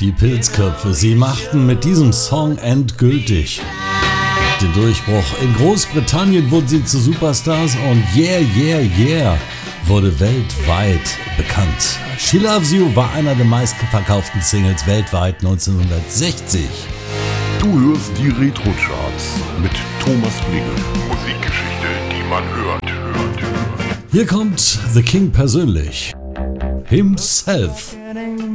Die Pilzköpfe, sie machten mit diesem Song endgültig den Durchbruch. In Großbritannien wurden sie zu Superstars und Yeah, Yeah, Yeah wurde weltweit bekannt. She Loves You war einer der meistverkauften Singles weltweit 1960. Du hörst die Retro-Charts mit Thomas Blingel. Musikgeschichte, die man hört. Hier kommt The King persönlich. Himself.